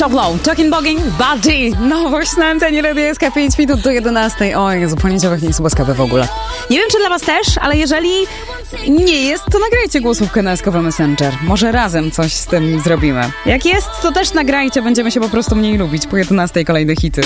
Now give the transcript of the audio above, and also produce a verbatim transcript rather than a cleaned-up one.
Choplow, Talking Bogging, Buddy. No właśnie na antenie Radia S K pięć minut do jedenastej. O Jezu, poniedziałek nie jest łaskawy w ogóle. Nie wiem, czy dla was też, ale jeżeli nie jest, to nagrajcie głosówkę na Eskowy Messenger. Może razem coś z tym zrobimy. Jak jest, to też nagrajcie, będziemy się po prostu mniej lubić. Po jedenastej kolejne hity.